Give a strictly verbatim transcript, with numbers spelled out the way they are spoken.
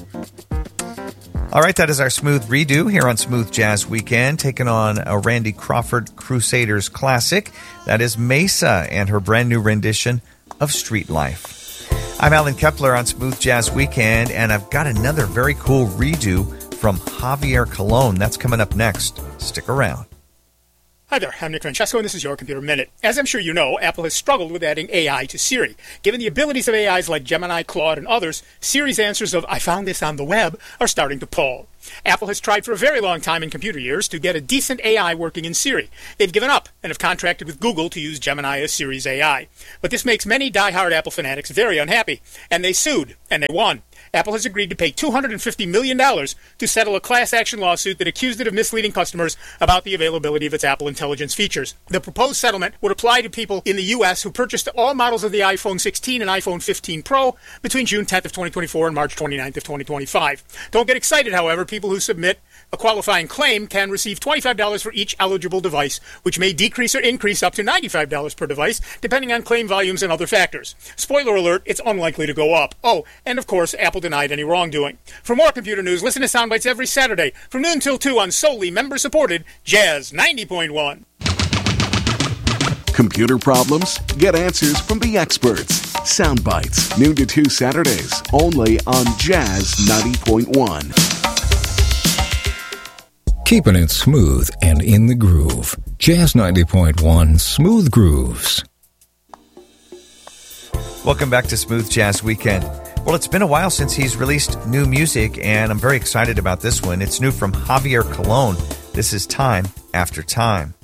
All right, that is our Smooth Redo here on Smooth Jazz Weekend, taking on a Randy Crawford Crusaders classic. That is Mesa and her brand new rendition of Street Life. I'm Alan Kepler on Smooth Jazz Weekend, and I've got another very cool redo from Javier Colon. That's coming up next. Stick around. Hi there, I'm Nick Francesco, and this is Your Computer Minute. As I'm sure you know, Apple has struggled with adding A I to Siri. Given the abilities of A Is like Gemini, Claude, and others, Siri's answers of, "I found this on the web," are starting to pall. Apple has tried for a very long time in computer years to get a decent A I working in Siri. They've given up and have contracted with Google to use Gemini as Siri's A I. But this makes many die-hard Apple fanatics very unhappy, and they sued, and they won. Apple has agreed to pay two hundred fifty million dollars to settle a class action lawsuit that accused it of misleading customers about the availability of its Apple Intelligence features. The proposed settlement would apply to people in the U S who purchased all models of the iPhone sixteen and iPhone fifteen Pro between June tenth of twenty twenty-four and March twenty-ninth of twenty twenty-five. Don't get excited, however. People who submit a qualifying claim can receive twenty-five dollars for each eligible device, which may decrease or increase up to ninety-five dollars per device, depending on claim volumes and other factors. Spoiler alert, it's unlikely to go up. Oh, and of course, Apple denied any wrongdoing. For more computer news, listen to Soundbites every Saturday from noon till two on solely member-supported Jazz ninety point one. Computer problems? Get answers from the experts. Soundbites, noon to two Saturdays, only on Jazz ninety point one. Keeping it smooth and in the groove. Jazz ninety point one, Smooth Grooves. Welcome back to Smooth Jazz Weekend. Well, it's been a while since he's released new music, and I'm very excited about this one. It's new from Javier Colon. This is Time After Time.